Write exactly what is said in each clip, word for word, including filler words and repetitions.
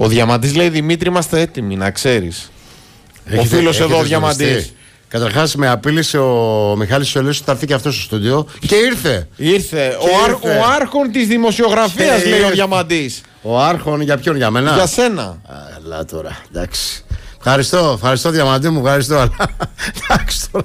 Ο Διαμαντής λέει: Δημήτρη, είμαστε έτοιμοι, να ξέρεις. Ο φίλος εδώ, ο Διαμαντής. Καταρχάς με απείλησε ο Μιχάλης Σολέος ότι θα έρθει και αυτό στο στούντιο και ήρθε. Ήρθε. Και ο, ήρθε. Άρχ, ο άρχον της δημοσιογραφίας, Και λέει ο ήρθε. Διαμαντής. Ο άρχον για ποιον, για μένα? Για σένα. Αλλά τώρα, εντάξει. Ευχαριστώ, ευχαριστώ Διαμαντή μου, ευχαριστώ. Αλλά εντάξει τώρα.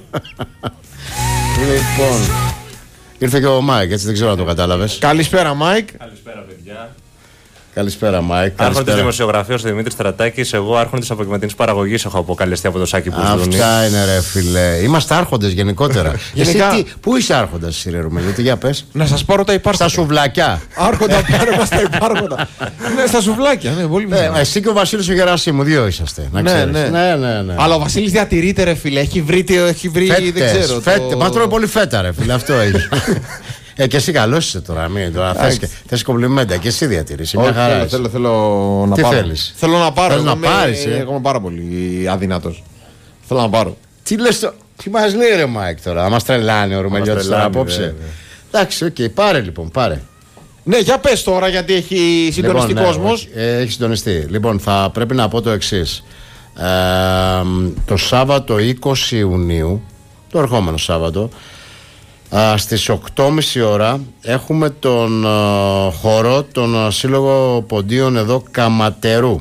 Λοιπόν, ήρθε και ο Μάικ, έτσι δεν ξέρω αν το κατάλαβες. Καλησπέρα, Μάικ. Καλησπέρα, παιδιά. Καλησπέρα, Μάικ. Άρχον τη δημοσιογραφία ο Δημήτρης Στρατάκης. Εγώ άρχον τη αποκομματινής παραγωγής έχω αποκαλεστεί από το Σάκη Μπουζούνη. Αυτά είναι, ρε φίλε. Είμαστε άρχοντες γενικότερα. Γενικά- Εσύ τι, πού είσαι άρχοντας, εσύ, ρε Ρουμέλη, γιατί για πες. Να σας πάρω τα υπάρχοντα. Στα σουβλάκια. Άρχοντα, πάρε μας τα υπάρχοντα. Ναι, στα σουβλάκια. Ναι, πολύ Ε, πιθανό. εσύ και ο Βασίλης ο Γεράσιμου, δύο είσαστε. Να Ναι, ξέρεις. ναι. ναι, ναι, ναι. Αλλά ο Βασίλης διατηρείται, ρε φίλε. Έχει βρει, τι- έχει βρει δεν Φέτες, ξέρω. φέτε, το- μα τρώει πολύ φέτα, ρε φίλε, αυτό έχει. Ε, και εσύ καλός είσαι τώρα, μην τώρα. Θες, και- θες κομπλιμέντα και εσύ διατηρείς. Μια Όχι, χαρά. θέλω, είσαι. θέλω, θέλω να Τι πάρω. θέλεις? Θέλω να πάρω. Θες εγώ να είμαι- πάρεις, ε? Εγώ είμαι πάρα πολύ αδυνατός. Θέλω να πάρω. Τι λες το. Τι μας λέει, ρε Μάικ τώρα, θα μας τρελάνει ο Ρουμελιώτης τώρα τρελάνει, απόψε. βέβαια. Εντάξει, οκ, πάρε λοιπόν, πάρε. Ναι, για πες τώρα, γιατί έχει συντονιστεί Λοιπόν, ναι, κόσμος. ε, έχει συντονιστεί. Λοιπόν, θα πρέπει να πω το εξής. Ε, το Σάββατο είκοσι Ιουνίου, το ερχόμενο Σάββατο, α, στις οκτώ και μισή ώρα έχουμε τον α, χορό, τον α, Σύλλογο Ποντίων εδώ Καματερού.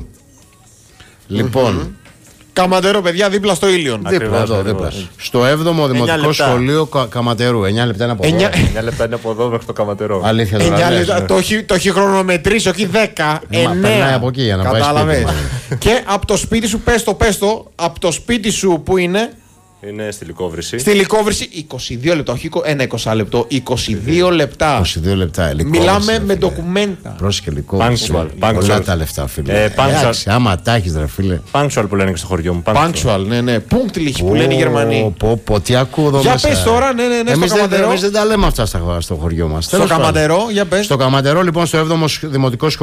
Λοιπόν, Καματερό, παιδιά, δίπλα στο Ήλιον. δίπλα Ακριβώς, εδώ, ακριβώς. δίπλα. Στο έβδομο Δημοτικό λεπτά. Σχολείο Κα- Καματερού. εννιά λεπτά είναι από εδώ. Εννιά- Μια λεπτά είναι από εδώ μέχρι το Καματερό. Αλήθεια τώρα. Εννιά λες, λεπτά. ναι. Το έχει- Το έχει χρονομετρήσει, όχι δέκα. Ε, μα εννέα. περνάει από εκεί για να πάει Κατάλαβες. σπίτι, Και από το σπίτι σου, πες το, πες το, από το σπίτι σου που είναι, Είναι στη Λυκόβρηση. στη Λυκόβρηση, είκοσι δύο λεπτά, όχι είκο- ένα είκοσι λεπτό, είκοσι δύο λεπτά. είκοσι δύο λεπτά. Λυκόβρηση, Μιλάμε ρε με φίλε. ντοκουμέντα. Πρόσεχε Λυκόβρηση. Punctual, Πολλά punctual. τα λεφτά, φίλε. Ε, punctual. Εντάξει, άμα τα έχεις, ρε φίλε. Punctual που λένε και στο χωριό μου. Punctual, ναι, ναι. Pünktlich που λένε οι Γερμανοί. Πω, πω, τι ακούω εδώ Για μέσα. πες τώρα, ναι, ναι, ναι, στο Εμείς δεν, Καματερό. εμείς δεν τα λέμε αυτά στα- στο χωριό μας. Στο Τέλος πάντων. Καματερό, για πες. Στο Καματερό, λοιπόν, στο έβδομο Δημοτικό Σχολείο.